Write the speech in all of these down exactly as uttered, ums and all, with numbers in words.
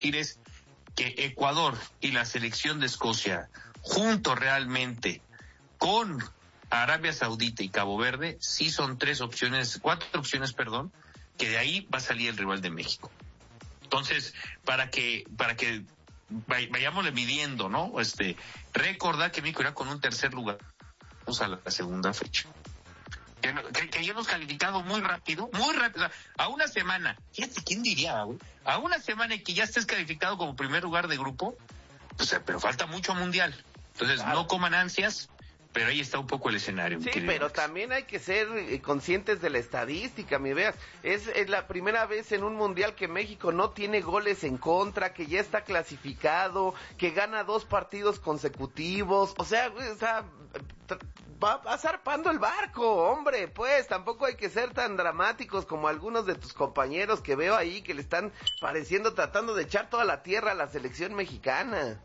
es que Ecuador y la selección de Escocia, junto realmente con Arabia Saudita y Cabo Verde, sí son tres opciones, cuatro opciones, perdón, que de ahí va a salir el rival de México. Entonces, para que, para que vayámosle midiendo, ¿no? Este, recordar que México irá con un tercer lugar a la segunda fecha. Que, que, que hayamos calificado muy rápido, muy rápido, a una semana, fíjate, ¿quién diría, güey? A una semana y que ya estés calificado como primer lugar de grupo, pues, pero falta mucho mundial. Entonces, claro, no coman ansias, pero ahí está un poco el escenario. Sí, pero Alex, también hay que ser eh, conscientes de la estadística, mi veas. Es, es la primera vez en un mundial que México no tiene goles en contra, que ya está clasificado, que gana dos partidos consecutivos. O sea, o sea va, va zarpando el barco, hombre. Pues tampoco hay que ser tan dramáticos como algunos de tus compañeros que veo ahí que le están pareciendo tratando de echar toda la tierra a la selección mexicana.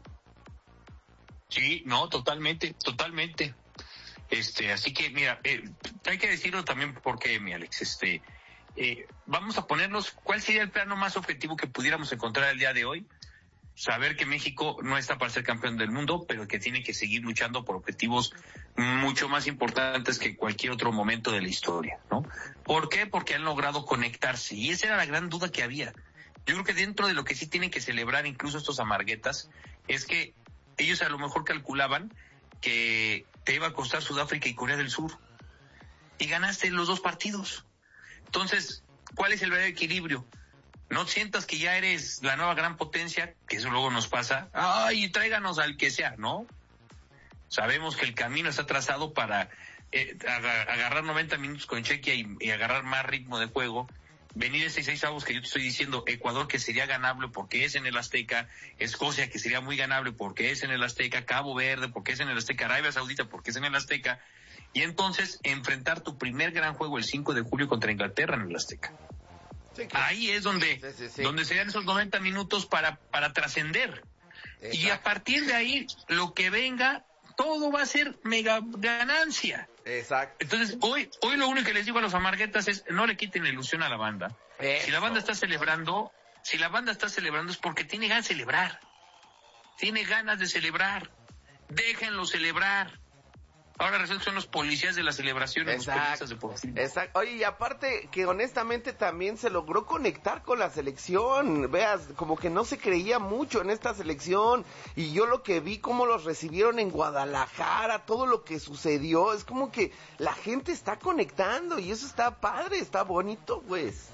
Sí, no, totalmente, totalmente. Este, así que mira, eh, hay que decirlo también porque, mi Alex, este, eh, vamos a ponernos, ¿cuál sería el plano más objetivo que pudiéramos encontrar el día de hoy? Saber que México no está para ser campeón del mundo, pero que tiene que seguir luchando por objetivos mucho más importantes que cualquier otro momento de la historia, ¿no? ¿Por qué? Porque han logrado conectarse, y esa era la gran duda que había. Yo creo que dentro de lo que sí tienen que celebrar incluso estos amarguetas, es que ellos a lo mejor calculaban que te iba a costar Sudáfrica y Corea del Sur, y ganaste los dos partidos. Entonces, ¿cuál es el verdadero equilibrio? No sientas que ya eres la nueva gran potencia, que eso luego nos pasa, ay, tráiganos al que sea, ¿no? Sabemos que el camino está trazado para eh, agarrar noventa minutos con Chequia y, y agarrar más ritmo de juego, venir ese seis avos que yo te estoy diciendo, Ecuador que sería ganable porque es en el Azteca, Escocia que sería muy ganable porque es en el Azteca, Cabo Verde porque es en el Azteca, Arabia Saudita porque es en el Azteca, y entonces enfrentar tu primer gran juego el cinco de julio contra Inglaterra en el Azteca. Sí, claro. Ahí es donde, sí, sí, sí. donde serían esos noventa minutos para, para trascender. Y a partir de ahí, lo que venga, todo va a ser mega ganancia. Exacto. Entonces, hoy, hoy lo único que les digo a los amarguetas es, no le quiten la ilusión a la banda. Eso. Si la banda está celebrando, si la banda está celebrando es porque tiene ganas de celebrar. Tiene ganas de celebrar. Déjenlo celebrar. Ahora resulta que son los policías de la celebración. Exacto, exacto. Oye, y aparte que honestamente también se logró conectar con la selección. Veas, como que no se creía mucho en esta selección. Y yo lo que vi, cómo los recibieron en Guadalajara, todo lo que sucedió, es como que la gente está conectando y eso está padre, está bonito, pues.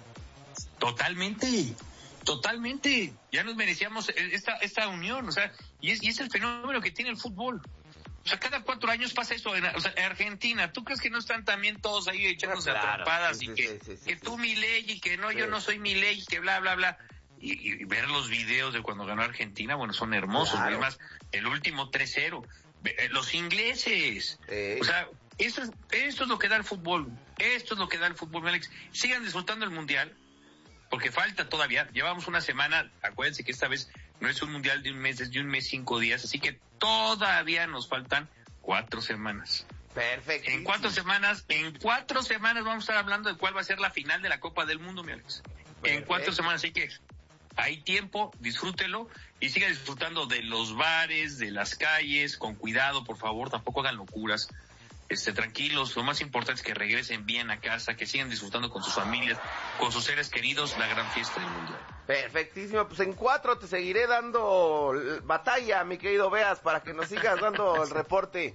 Totalmente. Totalmente. Ya nos merecíamos esta esta unión, o sea, y es, y es el fenómeno que tiene el fútbol. O sea, cada cuatro años pasa eso en, o sea, en Argentina. ¿Tú crees que no están también todos ahí echándose claro, atrapadas sí, y sí, que, sí, sí, sí, que sí. tú mi ley y que no, sí. yo no soy mi ley y que bla, bla, bla? Y, y ver los videos de cuando ganó Argentina, bueno, son hermosos. Claro. Además, el último tres cero. Los ingleses. Sí. O sea, eso es, esto es lo que da el fútbol. Esto es lo que da el fútbol, Alex. Sigan disfrutando el mundial. Porque falta todavía, llevamos una semana, acuérdense que esta vez no es un mundial de un mes, es de un mes, cinco días, así que todavía nos faltan cuatro semanas. Perfecto. En cuatro semanas, en cuatro semanas vamos a estar hablando de cuál va a ser la final de la Copa del Mundo, mi Alex. Perfecto. En cuatro semanas, así que hay tiempo, disfrútelo y siga disfrutando de los bares, de las calles, con cuidado, por favor, tampoco hagan locuras. Este, tranquilos, lo más importante es que regresen bien a casa, que sigan disfrutando con sus familias, con sus seres queridos, la gran fiesta del mundial. Perfectísimo, pues en cuatro te seguiré dando batalla, mi querido Beas, para que nos sigas dando el reporte.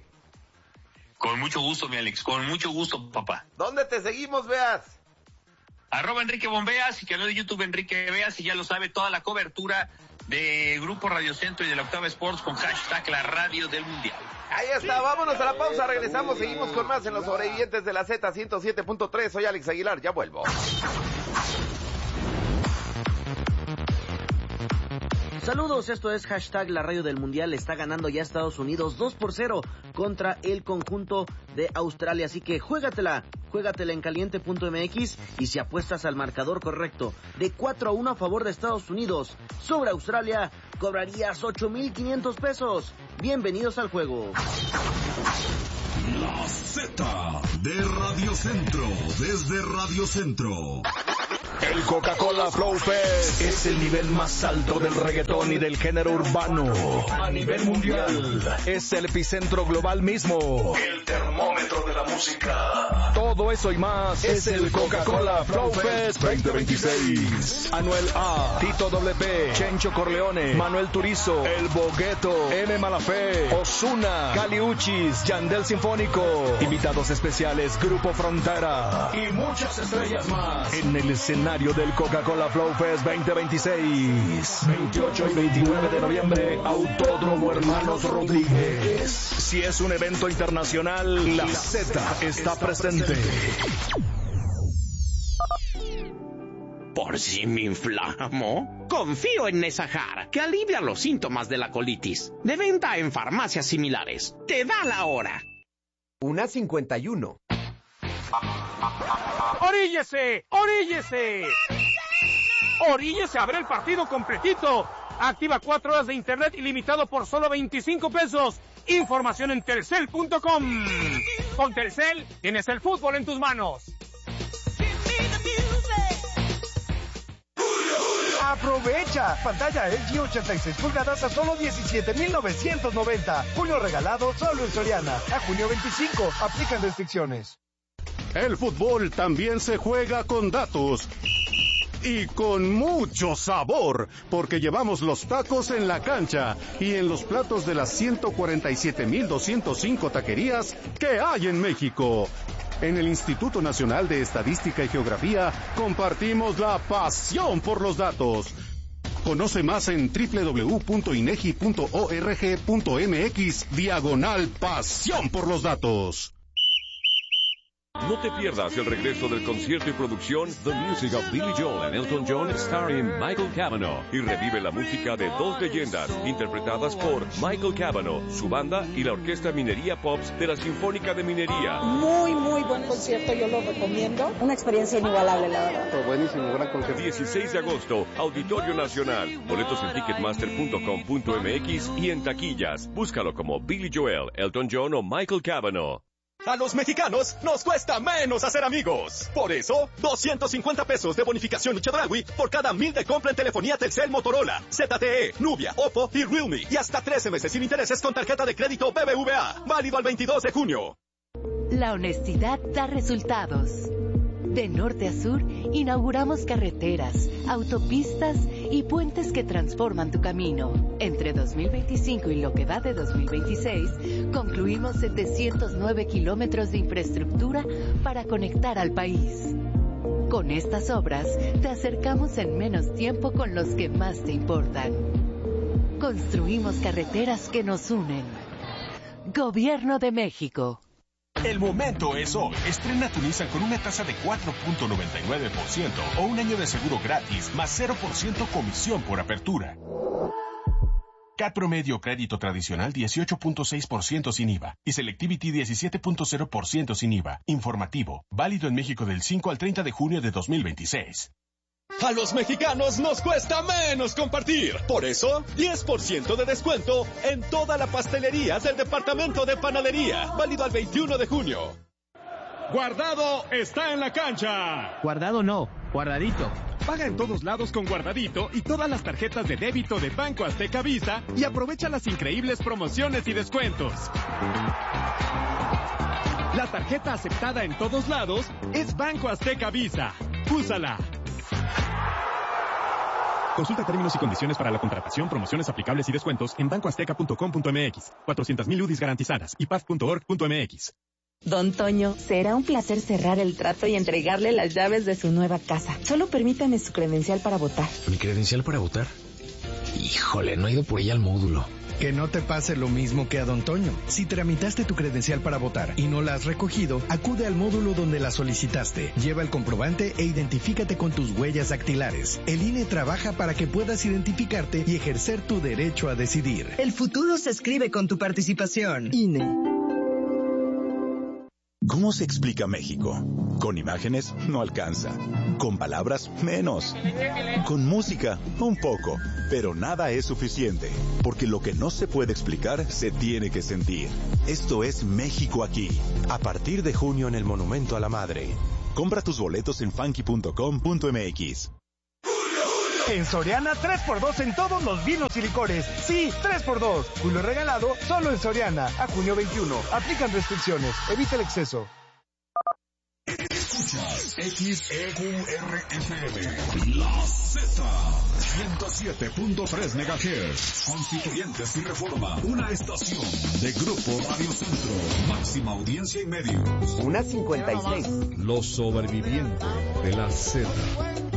Con mucho gusto, mi Alex, con mucho gusto, papá. ¿Dónde te seguimos, Beas? Arroba Enrique Bombeas y canal de YouTube Enrique Beas, y ya lo sabe, toda la cobertura de Grupo Radio Centro y de la Octava Sports con hashtag la radio del mundial. Ahí está, vámonos a la pausa, regresamos, seguimos con más en Los Sobrevivientes de la Z ciento siete punto tres. Soy Alex Aguilar, ya vuelvo. Saludos, esto es hashtag la radio del mundial. Está ganando ya Estados Unidos dos por cero contra el conjunto de Australia, así que juégatela, juégatela en caliente punto m x, y si apuestas al marcador correcto de cuatro a uno a favor de Estados Unidos sobre Australia, cobrarías ocho mil quinientos pesos. Bienvenidos al juego. La Z de Radio Centro, desde Radio Centro. El Coca-Cola Flow Fest es el nivel más alto del reggaetón y del género urbano a nivel mundial. Es el epicentro global mismo, el termómetro de la música. Todo eso y más es el Coca-Cola Flow Fest veinte veintiséis. Anuel A, Tito W P, Chencho Corleone, Manuel Turizo, El Bogueto, M. Malafé, Ozuna, Kali Uchis, Yandel Sinfónico, invitados especiales Grupo Frontera y muchas estrellas más en el escenario del Coca-Cola Flow Fest veinte veintiséis. veintiocho y veintinueve de noviembre, Autódromo Hermanos Rodríguez. Si es un evento internacional, la Z está presente. ¿Por si me inflamo? Confío en Nesajar, que alivia los síntomas de la colitis. De venta en farmacias similares. Te da la hora. Una cincuenta y uno. ¡Oríllese! ¡Oríllese! ¡Oríllese a ver el partido completito! Activa cuatro horas de internet ilimitado por solo veinticinco pesos. Información en telcel punto com. Con Telcel tienes el fútbol en tus manos. ¡Aprovecha! Pantalla L G ochenta y seis pulgadas a solo diecisiete mil novecientos noventa. Junio regalado solo en Soriana. A junio veinticinco. Aplican restricciones. El fútbol también se juega con datos. Y con mucho sabor, porque llevamos los tacos en la cancha y en los platos de las ciento cuarenta y siete mil doscientos cinco taquerías que hay en México. En el Instituto Nacional de Estadística y Geografía compartimos la pasión por los datos. Conoce más en doble u doble u doble u punto inegi punto org punto mx diagonal pasión por los datos. No te pierdas el regreso del concierto y producción The Music of Billy Joel and Elton John starring Michael Cavanaugh, y revive la música de dos leyendas interpretadas por Michael Cavanaugh, su banda y la Orquesta Minería Pops de la Sinfónica de Minería. Muy, muy buen concierto, yo lo recomiendo. Una experiencia inigualable, la verdad. Buenísimo, gran concierto. dieciséis de agosto, Auditorio Nacional. Boletos en ticketmaster punto com punto mx y en taquillas. Búscalo como Billy Joel, Elton John o Michael Cavanaugh. A los mexicanos nos cuesta menos hacer amigos. Por eso, doscientos cincuenta pesos de bonificación y Chedraui por cada mil de compra en telefonía Telcel, Motorola, Z T E, Nubia, Oppo y Realme. Y hasta trece meses sin intereses con tarjeta de crédito B B V A. Válido al veintidós de junio. La honestidad da resultados. De norte a sur, inauguramos carreteras, autopistas y puentes que transforman tu camino. Entre dos mil veinticinco y lo que va de dos mil veintiséis, concluimos setecientos nueve kilómetros de infraestructura para conectar al país. Con estas obras, te acercamos en menos tiempo con los que más te importan. Construimos carreteras que nos unen. Gobierno de México. El momento es hoy. Estrena tu Nissan con una tasa de cuatro punto noventa y nueve por ciento o un año de seguro gratis más cero por ciento comisión por apertura. C A T promedio crédito tradicional dieciocho punto seis por ciento sin I V A y Selectivity diecisiete punto cero por ciento sin I V A. Informativo. Válido en México del cinco al treinta de junio de dos mil veintiséis. A los mexicanos nos cuesta menos compartir. Por eso, diez por ciento de descuento en toda la pastelería del departamento de panadería. Válido al veintiuno de junio. Guardado está en la cancha. Guardado no, guardadito. Paga en todos lados con Guardadito y todas las tarjetas de débito de Banco Azteca Visa y aprovecha las increíbles promociones y descuentos. La tarjeta aceptada en todos lados es Banco Azteca Visa. Úsala. Consulta términos y condiciones para la contratación, promociones aplicables y descuentos en banco azteca punto com punto mx. cuatrocientas mil U D Is garantizadas y paz punto org punto mx. Don Toño, será un placer cerrar el trato y entregarle las llaves de su nueva casa. Solo permítame su credencial para votar. ¿Mi credencial para votar? Híjole, no he ido por ella al módulo. Que no te pase lo mismo que a Don Toño. Si tramitaste tu credencial para votar y no la has recogido, acude al módulo donde la solicitaste. Lleva el comprobante e identifícate con tus huellas dactilares. El I N E trabaja para que puedas identificarte y ejercer tu derecho a decidir. El futuro se escribe con tu participación. I N E. ¿Cómo se explica México? Con imágenes no alcanza. Con palabras menos. Con música un poco. Pero nada es suficiente. Porque lo que no se puede explicar se tiene que sentir. Esto es México aquí. A partir de junio en el Monumento a la Madre. Compra tus boletos en funky punto com punto m x. En Soriana, tres por dos en todos los vinos y licores. Sí, tres por dos. Julio regalado solo en Soriana. A junio veintiuno. Aplican restricciones. Evita el exceso. Escuchas X E U R F M, La Z, ciento siete punto tres megahertz, Constituyentes y Reforma, una estación de Grupo Radio Centro, máxima audiencia y medios. Una cincuenta y seis. Los sobrevivientes de la Z.